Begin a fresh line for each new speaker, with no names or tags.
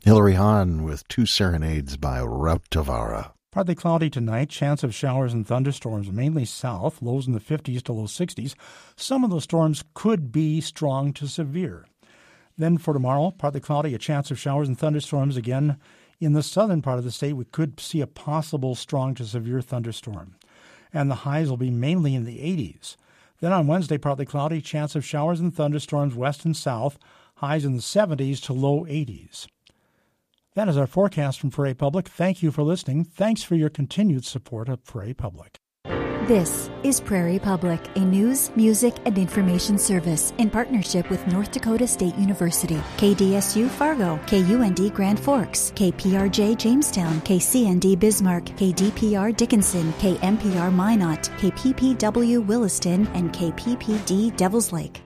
Hilary Hahn with Two Serenades by Rout Tavara.
Partly cloudy tonight, chance of showers and thunderstorms mainly south, lows in the 50s to low 60s. Some of those storms could be strong to severe. Then for tomorrow, partly cloudy, a chance of showers and thunderstorms again. In the southern part of the state, we could see a possible strong to severe thunderstorm. And the highs will be mainly in the 80s. Then on Wednesday, partly cloudy, chance of showers and thunderstorms west and south, highs in the 70s to low 80s. That is our forecast from Prairie Public. Thank you for listening. Thanks for your continued support of Prairie Public.
This is Prairie Public, a news, music, and information service in partnership with North Dakota State University, KDSU Fargo, KUND Grand Forks, KPRJ Jamestown, KCND Bismarck, KDPR Dickinson, KMPR Minot, KPPW Williston, and KPPD Devils Lake.